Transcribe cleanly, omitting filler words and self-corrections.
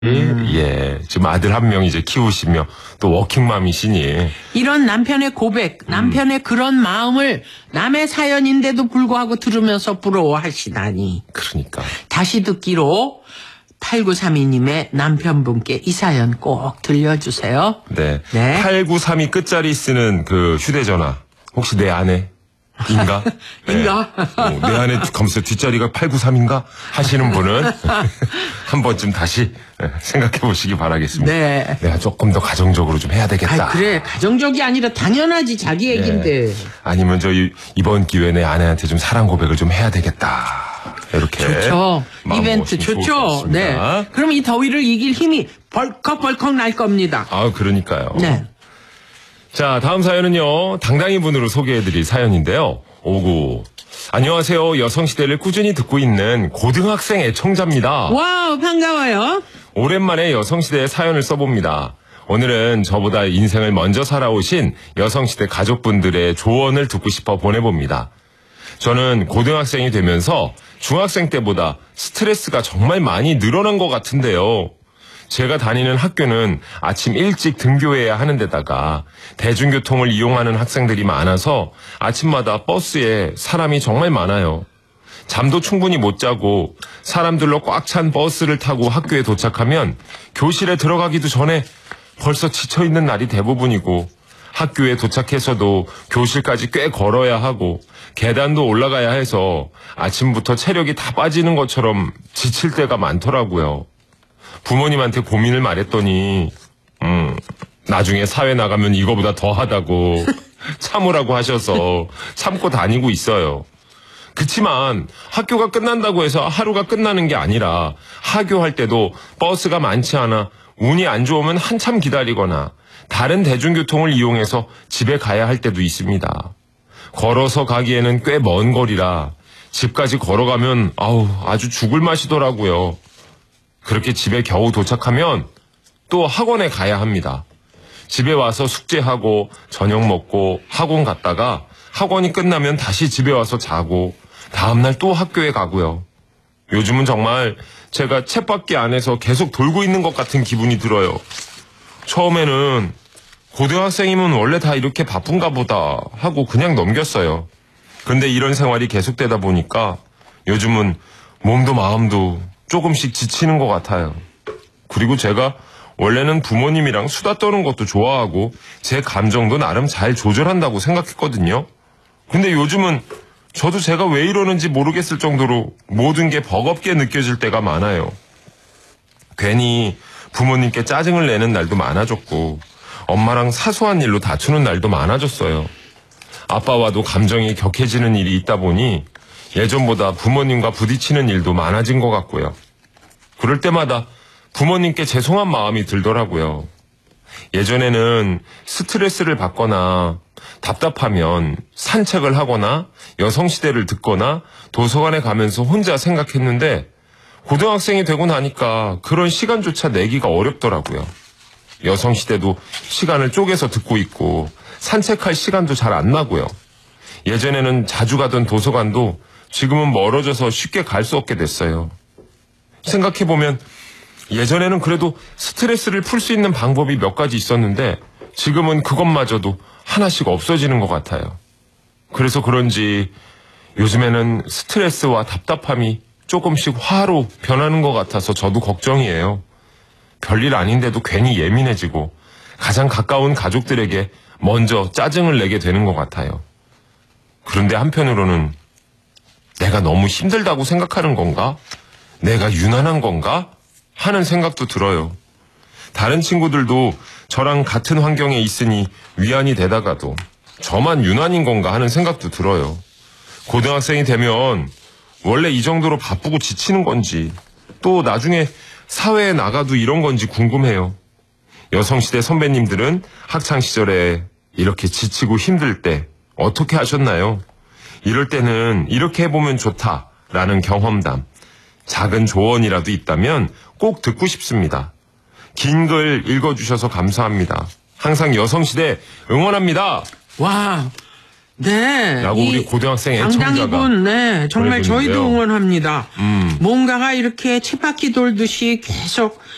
예. 지금 아들 한 명 이제 키우시며 또 워킹맘이시니. 이런 남편의 고백, 남편의 그런 마음을 남의 사연인데도 불구하고 들으면서 부러워하시다니. 그러니까. 다시 듣기로 8932님의 남편분께 이 사연 꼭 들려주세요. 네. 네. 8932 끝자리 쓰는 그 휴대전화. 혹시 내 아내? 인가? 인가? 네. 내 안에 검색 뒷자리가 893인가? 하시는 분은 한 번쯤 다시 생각해 보시기 바라겠습니다. 네. 내가 조금 더 가정적으로 좀 해야 되겠다. 그래, 가정적이 아니라 당연하지, 자기 얘긴데. 네. 아니면 이번 기회에 내 아내한테 좀 사랑 고백을 좀 해야 되겠다. 이렇게. 좋죠. 이벤트 좋죠. 네. 그럼 이 더위를 이길 힘이 벌컥벌컥 날 겁니다. 아, 그러니까요. 네. 자, 다음 사연은요. 당당히 분으로 소개해드릴 사연인데요. 오구. 안녕하세요. 여성시대를 꾸준히 듣고 있는 고등학생 애청자입니다. 와우, 반가워요. 오랜만에 여성시대에 사연을 써봅니다. 오늘은 저보다 인생을 먼저 살아오신 여성시대 가족분들의 조언을 듣고 싶어 보내봅니다. 저는 고등학생이 되면서 중학생 때보다 스트레스가 정말 많이 늘어난 것 같은데요. 제가 다니는 학교는 아침 일찍 등교해야 하는 데다가 대중교통을 이용하는 학생들이 많아서 아침마다 버스에 사람이 정말 많아요. 잠도 충분히 못 자고 사람들로 꽉 찬 버스를 타고 학교에 도착하면 교실에 들어가기도 전에 벌써 지쳐있는 날이 대부분이고 학교에 도착해서도 교실까지 꽤 걸어야 하고 계단도 올라가야 해서 아침부터 체력이 다 빠지는 것처럼 지칠 때가 많더라고요. 부모님한테 고민을 말했더니 나중에 사회 나가면 이거보다 더 하다고 참으라고 하셔서 참고 다니고 있어요. 그치만 학교가 끝난다고 해서 하루가 끝나는 게 아니라 하교할 때도 버스가 많지 않아 운이 안 좋으면 한참 기다리거나 다른 대중교통을 이용해서 집에 가야 할 때도 있습니다. 걸어서 가기에는 꽤 먼 거리라 집까지 걸어가면 아주 죽을 맛이더라고요. 그렇게 집에 겨우 도착하면 또 학원에 가야 합니다. 집에 와서 숙제하고 저녁 먹고 학원 갔다가 학원이 끝나면 다시 집에 와서 자고 다음날 또 학교에 가고요. 요즘은 정말 제가 쳇바퀴 안에서 계속 돌고 있는 것 같은 기분이 들어요. 처음에는 고등학생이면 원래 다 이렇게 바쁜가 보다 하고 그냥 넘겼어요. 근데 이런 생활이 계속되다 보니까 요즘은 몸도 마음도 조금씩 지치는 것 같아요. 그리고 제가 원래는 부모님이랑 수다 떠는 것도 좋아하고 제 감정도 나름 잘 조절한다고 생각했거든요. 근데 요즘은 저도 제가 왜 이러는지 모르겠을 정도로 모든 게 버겁게 느껴질 때가 많아요. 괜히 부모님께 짜증을 내는 날도 많아졌고 엄마랑 사소한 일로 다투는 날도 많아졌어요. 아빠와도 감정이 격해지는 일이 있다 보니 예전보다 부모님과 부딪히는 일도 많아진 것 같고요. 그럴 때마다 부모님께 죄송한 마음이 들더라고요. 예전에는 스트레스를 받거나 답답하면 산책을 하거나 여성시대를 듣거나 도서관에 가면서 혼자 생각했는데 고등학생이 되고 나니까 그런 시간조차 내기가 어렵더라고요. 여성시대도 시간을 쪼개서 듣고 있고 산책할 시간도 잘 안 나고요. 예전에는 자주 가던 도서관도 지금은 멀어져서 쉽게 갈 수 없게 됐어요. 생각해보면 예전에는 그래도 스트레스를 풀 수 있는 방법이 몇 가지 있었는데 지금은 그것마저도 하나씩 없어지는 것 같아요. 그래서 그런지 요즘에는 스트레스와 답답함이 조금씩 화로 변하는 것 같아서 저도 걱정이에요. 별일 아닌데도 괜히 예민해지고 가장 가까운 가족들에게 먼저 짜증을 내게 되는 것 같아요. 그런데 한편으로는 내가 너무 힘들다고 생각하는 건가? 내가 유난한 건가? 하는 생각도 들어요. 다른 친구들도 저랑 같은 환경에 있으니 위안이 되다가도 저만 유난인 건가 하는 생각도 들어요. 고등학생이 되면 원래 이 정도로 바쁘고 지치는 건지 또 나중에 사회에 나가도 이런 건지 궁금해요. 여성시대 선배님들은 학창시절에 이렇게 지치고 힘들 때 어떻게 하셨나요? 이럴 때는 이렇게 해보면 좋다라는 경험담, 작은 조언이라도 있다면 꼭 듣고 싶습니다. 긴 글 읽어주셔서 감사합니다. 항상 여성시대 응원합니다. 와, 네. 라고 우리 고등학생 애청자가 당당히군, 네. 정말 보내주는데요. 저희도 응원합니다. 뭔가가 이렇게 쳇바퀴 돌듯이 계속